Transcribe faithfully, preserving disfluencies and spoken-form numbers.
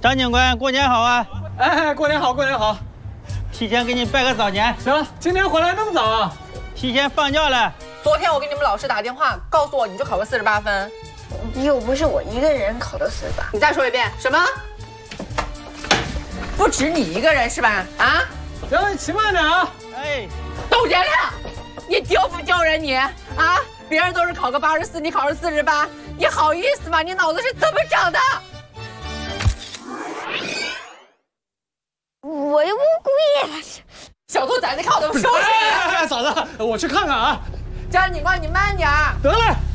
张警官，过年好啊！ 哎，过年好，过年好！ 提前给你拜个早年。 行，今天回来那么早啊？ 提前放假了。 昨天我给你们老师打电话，告诉我你就考个四十八分。 又不是我一个人考的四十八。 你再说一遍，什么？不止你一个人是吧？啊？ 行，你骑慢点啊！ 哎，董建亮，你丢不丢人你？啊？别人都是考个八十四，你考个四十八，你好意思吗？你脑子是怎么长的？ 我又不故意。 小兔崽子，看我怎么收拾你！ 哎，嫂子，我去看看啊。 张警官，你慢点。 得嘞。